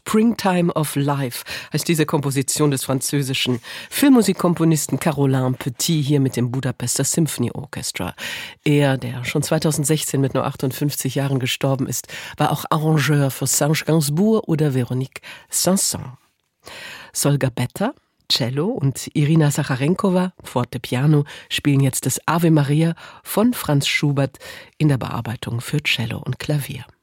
Springtime of Life heißt diese Komposition des französischen Filmmusikkomponisten Caroline Petit hier mit dem Budapester Symphony Orchestra. Er, der schon 2016 mit nur 58 Jahren gestorben ist, war auch Arrangeur für Serge Gainsbourg oder Véronique Sanson. Solga Betta, Cello und Irina Sacharenkova, Fortepiano, spielen jetzt das Ave Maria von Franz Schubert in der Bearbeitung für Cello und Klavier.